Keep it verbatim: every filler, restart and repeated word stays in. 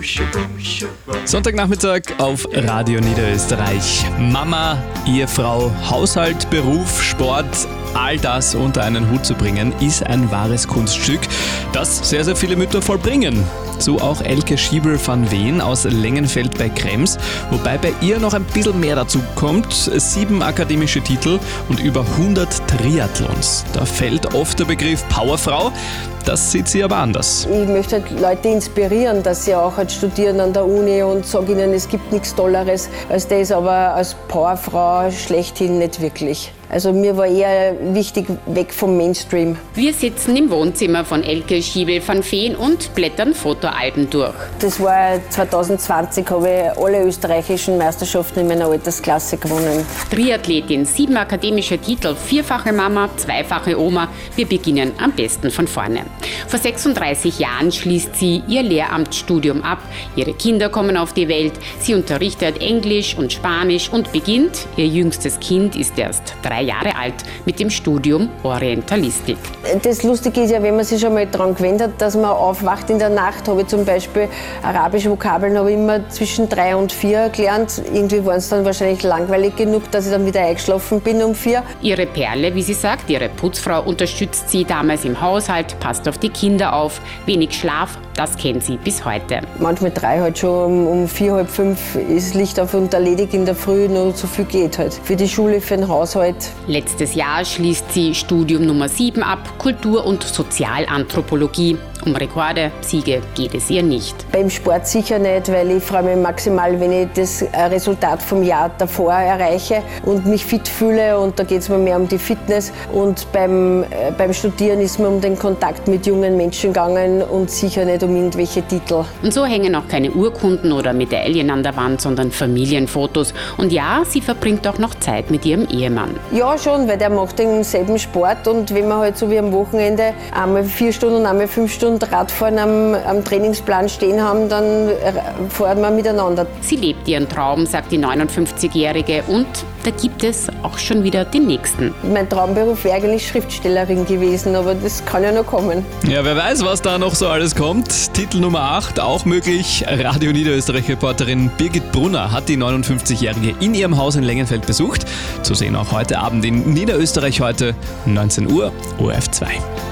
Sonntagnachmittag auf Radio Niederösterreich. Mama, Ehefrau, Haushalt, Beruf, Sport, all das unter einen Hut zu bringen, ist ein wahres Kunststück, das sehr, sehr viele Mütter vollbringen. So auch Elke Schiebel van Veen aus Lengenfeld bei Krems, wobei bei ihr noch ein bisschen mehr dazu kommt. Sieben akademische Titel und über hundert Triathlons. Da fällt oft der Begriff Powerfrau, das sieht sie aber anders. Ich möchte halt Leute inspirieren, dass sie auch halt studieren an der Uni und sage ihnen, es gibt nichts Tolleres als das, aber als Powerfrau schlechthin nicht wirklich. Also mir war eher wichtig, weg vom Mainstream. Wir sitzen im Wohnzimmer von Elke Schiebel van Veen und blättern Fotoalben durch. Das war zwanzig zwanzig, habe ich alle österreichischen Meisterschaften in meiner Altersklasse gewonnen. Triathletin, sieben akademische Titel, vierfache Mama, zweifache Oma. Wir beginnen am besten von vorne. Vor sechsunddreißig Jahren schließt sie ihr Lehramtsstudium ab. Ihre Kinder kommen auf die Welt. Sie unterrichtet Englisch und Spanisch und beginnt, ihr jüngstes Kind ist erst drei Jahre alt, mit dem Studium Orientalistik. Das Lustige ist ja, wenn man sich schon mal daran gewöhnt hat, dass man aufwacht in der Nacht, habe ich zum Beispiel arabische Vokabeln habe ich immer zwischen drei und vier gelernt. Irgendwie waren es dann wahrscheinlich langweilig genug, dass ich dann wieder eingeschlafen bin um vier. Ihre Perle, wie sie sagt, ihre Putzfrau, unterstützt sie damals im Haushalt, passt auf die Kinder auf, wenig Schlaf, das kennt sie bis heute. Manchmal drei halt schon, um, um vier, halb fünf ist Licht auf und erledigt in der Früh, nur so viel geht halt. Für die Schule, für den Haushalt. Letztes Jahr schließt sie Studium Nummer sieben ab, Kultur- und Sozialanthropologie. Um Rekorde, Siege geht es ihr nicht. Beim Sport sicher nicht, weil ich freue mich maximal, wenn ich das Resultat vom Jahr davor erreiche und mich fit fühle, und da geht es mir mehr um die Fitness. Und beim, äh, beim Studieren ist mir um den Kontakt mit jungen Menschen gegangen und sicher nicht um irgendwelche Titel. Und so hängen auch keine Urkunden oder Medaillen an der Wand, sondern Familienfotos. Und ja, sie verbringt auch noch Zeit mit ihrem Ehemann. Ja schon, weil der macht denselben Sport, und wenn wir halt so wie am Wochenende einmal vier Stunden und einmal fünf Stunden Radfahren am, am Trainingsplan stehen haben, dann fahren wir miteinander. Sie lebt ihren Traum, sagt die neunundfünfzigjährige, und da gibt es auch schon wieder den nächsten. Mein Traumberuf wäre eigentlich Schriftstellerin gewesen, aber das kann ja noch kommen. Ja, wer weiß, was da noch so alles kommt. Titel Nummer acht, auch möglich. Radio Niederösterreich-Reporterin Birgit Brunner hat die neunundfünfzigjährige in ihrem Haus in Lengenfeld besucht. Zu sehen auch heute Abend in Niederösterreich heute, neunzehn Uhr, O R F zwei.